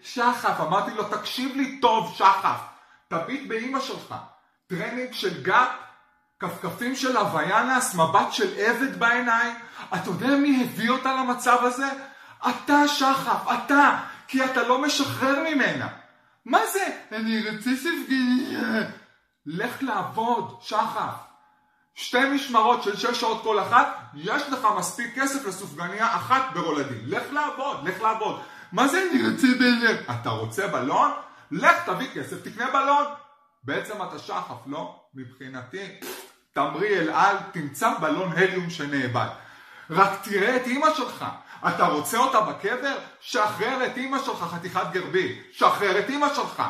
שחף, אמרתי לו, תקשיב לי טוב, שחף, תביט באמא שלך, טרנינג של גאפ, כפכפים של הוויאנס, מבט של עבד בעיניים. אתה יודע מי הביא אותה למצב הזה? אתה, שחף, אתה, כי אתה לא משחרר ממנה. מה זה? אני רוצה ספגניה. לך לעבוד, שחף. 2 משמרות של 6 שעות כל אחת, יש לך מספיק כסף לסופגניה אחת ברולדין. לך לעבוד, לך לעבוד. מה זה אני רוצה בלון? אתה רוצה בלון? לך תביא כסף, תקנה בלון. בעצם אתה שחף, לא? מבחינתי, תמרי אל על, תמצא בלון הליום שנאבד. רק תראה את אמא שלך. אתה רוצה אותה בקבר? שחרר את אמא שלך, חתיכת גרבי. שחרר את אמא שלך.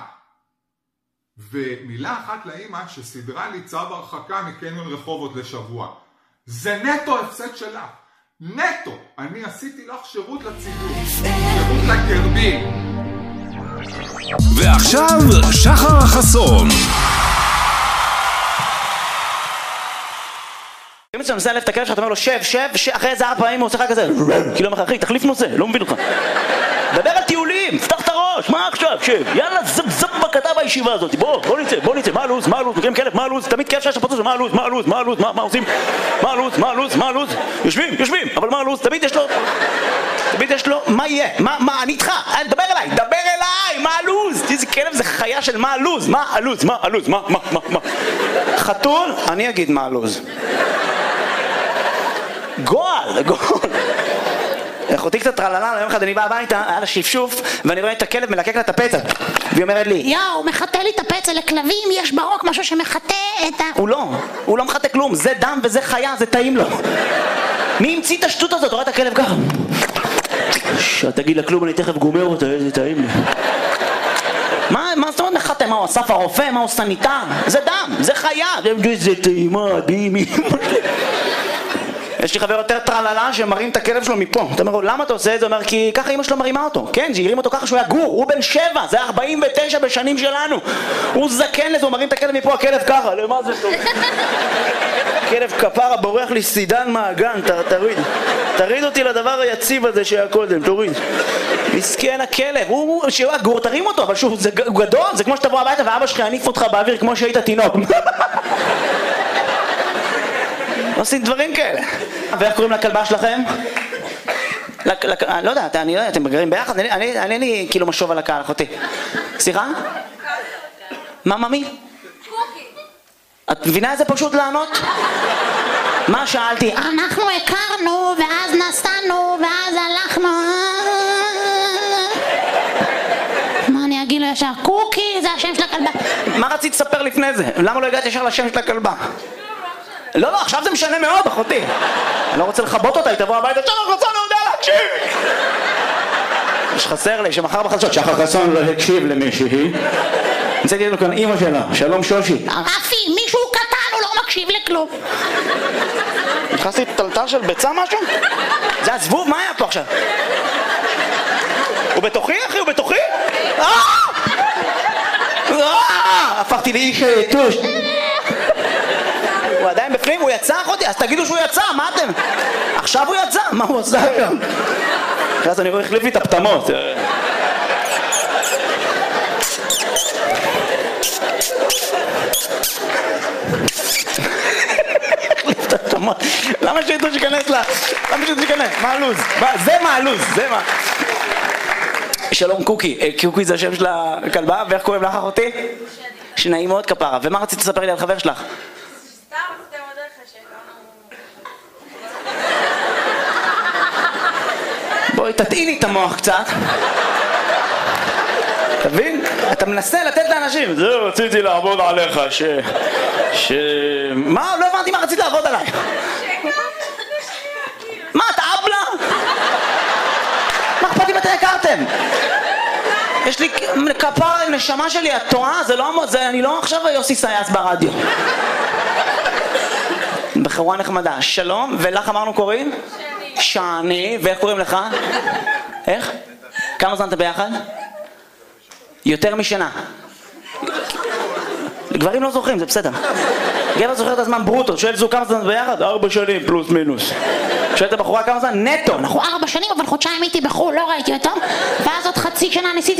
ומילה אחת לאמא שסדרה לי צו הרחקה מקניון רחובות לשבוע. זה נטו הפסד שלך. נטו. אני עשיתי לך שירות לציבור. שירות לגרבי. ועכשיו שחר החסון. אם אתה מנסה להלף את הכלב שאתה אומר לו שב, אחרי איזה 4 פעמים הוא עושה לך כזה כאילו אומר לך אחי, תחליף נושא, לא מבין אותך. דבר על טיולים, פתח את הראש, מה עכשיו, שב, יאללה זב בקטע בישיבה הזאת, בוא נצא, מה הלו"ז, מכירים כלב, מה הלו"ז, תמיד כיף שיש הפרצוף, מה הלו"ז, מה עושים, מה הלו"ז, יושבים, אבל מה הלו"ז, תמיד יש לו, מה יהיה, מה, אני איתך, דבר אליי, מה הלו"ז, איזה כלב זה חיה של מה הלו"ז, מה, חתול, אני אגיד מה הלו"ז. גועל. אחותי קצת טרללה, יום אחד אני בא הביתה, היה לה שפשוף, ואני רואה את הכלב מלקק לה את הפצע. והיא אומרת לי, יאו, מחטא לי את הפצע, לכלבים יש ברוק משהו שמחטא את ה... הוא לא מחטא כלום, זה דם וזה חיה, זה טעים לו. מי המציא את השטות הזאת? רואה את הכלב ככה. תגיד לה כלום, אני תכף גומר אותה, איזה טעים לי. מה זאת אומרת מחטא? מה הוא אסף הרופא? מה הוא סניטר? זה דם, זה חיה. זה טעימה, דהימי. יש לי חבר יותר טרללה שמרים את הכלב שלו מפה. אתה אומר, למה אתה עושה את זה? הוא אומר, כי ככה אמא שלו מרימה אותו. כן, שהרים אותו ככה שהוא היה גור, הוא בן 7, זה 49 בשנים שלנו. הוא זקן לזה, הוא מרים את הכלב מפה, הכלב ככה, למה זה טוב? הכלב כפרה בורח לי סידן מהגן, תריד אותי לדבר היציב הזה שהיה קודם, תוריד. מסכן הכלב, שהוא היה גור, תרים אותו, אבל שוב, הוא גדול, זה כמו שתבוא הביתה ואבא שלך יניף אותך באוויר כמו שהיית תינוק. עושים דברים כאלה. ואיך קוראים לכלבה שלכם? לא יודע, אתם גרים ביחד? אני לי כאילו משוב על הקהל, אחותי. סליחה? מה, ממי? קוקי. את מבינה איזה פשוט לענות? מה שאלתי? אנחנו הכרנו, ואז נסענו, ואז הלכנו. מה אני אגיד לו ישר? קוקי, זה השם של הכלבה. מה רצית לספר לפני זה? למה לא הגעת ישר לשם של הכלבה? לא, עכשיו זה משנה מאוד, אחותי. אני לא רוצה לחבות אותה, היא תבוא הביתה, שחר חסון לא יודע להקשיב! יש חסר לי שמחר בחדשות, שחר חסון לא הקשיב למישהי. נמצאתי לנו כאן אמא שלה, שלום שושי. רפי, מישהו קטן, הוא לא מקשיב לכלום. נכנסתי טלטל של ביצה משהו? זה הזבוב, מה היה פה עכשיו? הוא בתוכי, אחי? הוא בתוכי? הפכתי לאיש טוש. הוא עדיין בפנים, הוא יצא אחותי, אז תגידו שהוא יצא, מה אתם? עכשיו הוא יצא, מה הוא עושה שם? אז אני רואה החליף לי את הפתמות. החליף את הפתמות. למה שהייתו שכנס לה? למה שהייתו שכנס? מה הלו"ז? זה מה הלו"ז, זה מה. שלום קוקי, קוקי זה השם של הכלבה, ואיך קוראים לך אחותי? שנעים מאוד כפרה, ומה רצית לספר לי על חבר שלך? בואי תטעיני את המוח קצת. תבין? אתה מנסה לתת לאנשים. זה רציתי לעבוד עליך מה? לא הבנתי מה רצית לעבוד עליי. מה? אתה אבלה? מה אכפת אם אתם הכרתם? יש לי כפרה עם נשמה שלי, את טועה? אני לא עכשיו יוסי סייס ברדיו. בחורה נחמדה. שלום, ולך אמרנו קוראים? שני, ואיך קוראים לך? איך? כמה זמן אתה ביחד? יותר משנה. גברים לא זוכרים, זה בסדר. גבר זוכר את הזמן ברוטו, שואל זו כמה זמן ביחד? 4 שנים פלוס מינוס. שואלת הבחורה כמה זמן? נטו. אנחנו 4 שנים, אבל חודשיים הייתי בחול, לא ראיתי אותו. ואז עוד חצי שנה ניסיתי